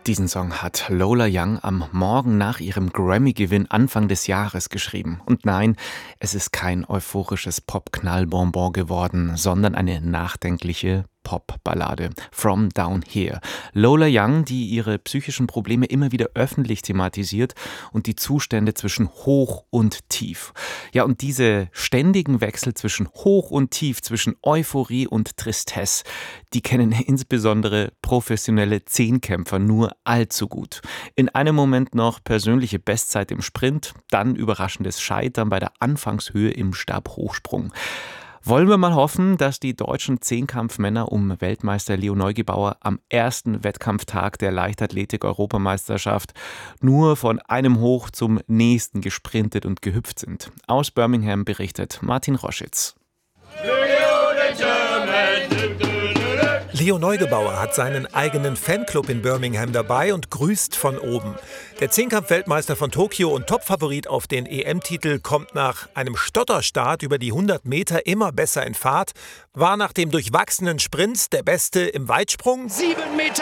Diesen Song hat Lola Young am Morgen nach ihrem Grammy-Gewinn Anfang des Jahres geschrieben. Und nein, es ist kein euphorisches Pop-Knallbonbon geworden, sondern eine nachdenkliche Pop-Ballade. From Down Here. Lola Young, die ihre psychischen Probleme immer wieder öffentlich thematisiert und die Zustände zwischen Hoch und Tief. Ja, und diese ständigen Wechsel zwischen Hoch und Tief, zwischen Euphorie und Tristesse, die kennen insbesondere professionelle Zehnkämpfer nur allzu gut. In einem Moment noch persönliche Bestzeit im Sprint, dann überraschendes Scheitern bei der Anfangshöhe im Stabhochsprung. Wollen wir mal hoffen, dass die deutschen Zehnkampfmänner um Weltmeister Leo Neugebauer am ersten Wettkampftag der Leichtathletik-Europameisterschaft nur von einem Hoch zum nächsten gesprintet und gehüpft sind. Aus Birmingham berichtet Martin Roschitz. Leo Neugebauer hat seinen eigenen Fanclub in Birmingham dabei und grüßt von oben. Der Zehnkampf-Weltmeister von Tokio und Topfavorit auf den EM-Titel kommt nach einem Stotterstart über die 100 Meter immer besser in Fahrt, war nach dem durchwachsenen Sprint der Beste im Weitsprung. 7,82 Meter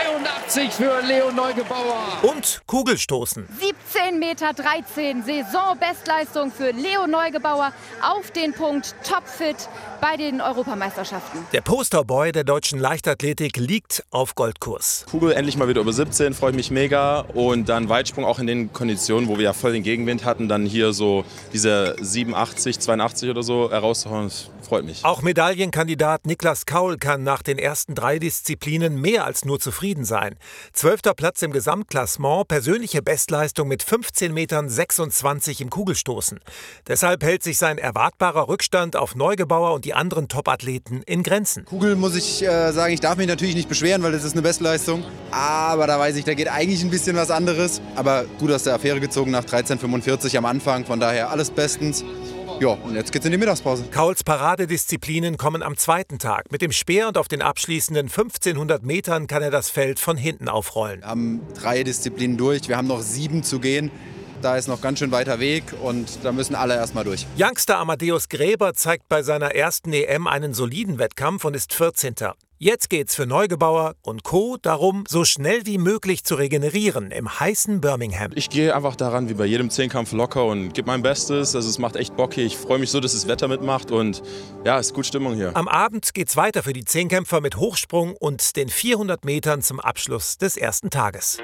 für Leo Neugebauer. Und Kugelstoßen. 17,13 Meter, Saisonbestleistung für Leo Neugebauer auf den Punkt, topfit bei den Europameisterschaften. Der Posterboy der deutschen Leichtathletik liegt auf Goldkurs. Kugel endlich mal wieder über 17, freue mich mega. Und dann Weitsprung auch in den Konditionen, wo wir ja voll den Gegenwind hatten, dann hier so diese 87, 82 oder so herauszuhauen, das freut mich. Auch Medaillenkandidat Niklas Kaul kann nach den ersten 3 Disziplinen mehr als nur zufrieden sein. 12. Platz im Gesamtklassement, persönliche Bestleistung mit 15,26 Metern im Kugelstoßen. Deshalb hält sich sein erwartbarer Rückstand auf Neugebauer und die anderen Topathleten in Grenzen. Kugel muss ich sagen, ich darf mich natürlich nicht beschweren, weil das ist eine Bestleistung. Aber da weiß ich, da geht eigentlich ein bisschen was anderes. Aber gut aus der Affäre gezogen nach 13,45 am Anfang, von daher alles bestens. Ja, und jetzt geht's in die Mittagspause. Kauls Paradedisziplinen kommen am zweiten Tag. Mit dem Speer und auf den abschließenden 1500 Metern kann er das Feld von hinten aufrollen. Wir haben 3 Disziplinen durch, wir haben noch 7 zu gehen. Da ist noch ganz schön weiter Weg und da müssen alle erstmal durch. Youngster Amadeus Gräber zeigt bei seiner ersten EM einen soliden Wettkampf und ist 14. Jetzt geht's für Neugebauer und Co. darum, so schnell wie möglich zu regenerieren im heißen Birmingham. Ich gehe einfach daran wie bei jedem Zehnkampf locker und gebe mein Bestes. Also es macht echt Bock hier. Ich freue mich so, dass das Wetter mitmacht und ja, es ist gut Stimmung hier. Am Abend geht's weiter für die Zehnkämpfer mit Hochsprung und den 400 Metern zum Abschluss des ersten Tages.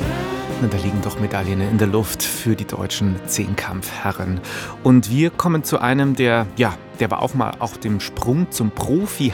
Da liegen doch Medaillen in der Luft für die deutschen Zehnkampfherren. Und wir kommen zu einem, der war auch mal auf dem Sprung zum Profi